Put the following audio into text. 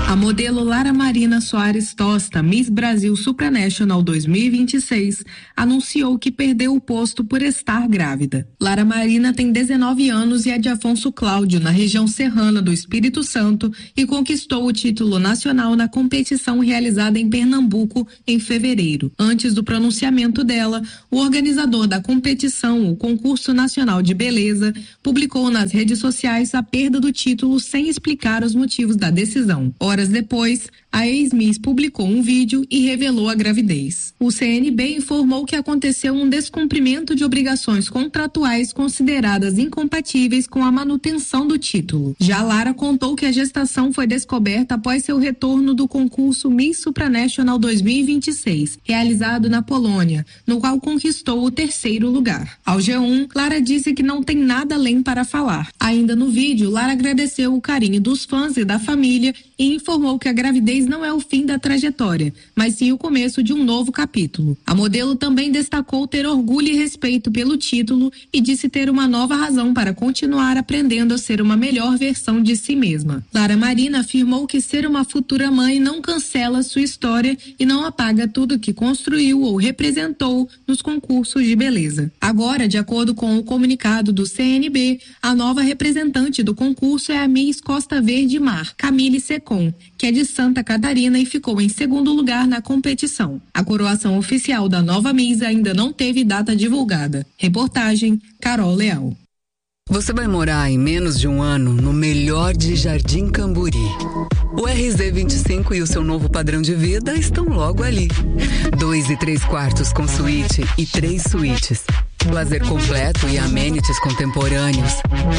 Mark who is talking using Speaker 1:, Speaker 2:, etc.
Speaker 1: A modelo Lara Marina Soares Tosta, Miss Brasil Supranational 2026, anunciou que perdeu o posto por estar grávida. Lara Marina tem 19 anos e é de Afonso Cláudio, na região serrana do Espírito Santo, e conquistou o título nacional na competição realizada em Pernambuco em fevereiro. Antes do pronunciamento dela, o organizador da competição, o Concurso Nacional de Beleza, publicou nas redes sociais a perda do título sem explicar os motivos da decisão. Horas depois, a ex-Miss publicou um vídeo e revelou a gravidez. O CNB informou que aconteceu um descumprimento de obrigações contratuais consideradas incompatíveis com a manutenção do título. Já Lara contou que a gestação foi descoberta após seu retorno do concurso Miss Supranational 2026, realizado na Polônia, no qual conquistou o 3º lugar. Ao G1, Lara disse que não tem nada além para falar. Ainda no vídeo, Lara agradeceu o carinho dos fãs e da família e informou que a gravidez não é o fim da trajetória, mas sim o começo de um novo capítulo. A modelo também destacou ter orgulho e respeito pelo título e disse ter uma nova razão para continuar aprendendo a ser uma melhor versão de si mesma. Lara Marina afirmou que ser uma futura mãe não cancela sua história e não apaga tudo que construiu ou representou nos concursos de beleza. Agora, de acordo com o comunicado do CNB, a nova representante do concurso é a Miss Costa Verde Mar, Camille Secom, que é de Santa Catarina e ficou em 2º lugar na competição. A coroação oficial da nova Miss ainda não teve data divulgada. Reportagem, Carol Leal.
Speaker 2: Você vai morar em menos de um ano no melhor de Jardim Camburi. O RZ25 e o seu novo padrão de vida estão logo ali. 2 e 3 quartos com suíte e 3 suítes. Lazer completo e amenities contemporâneos.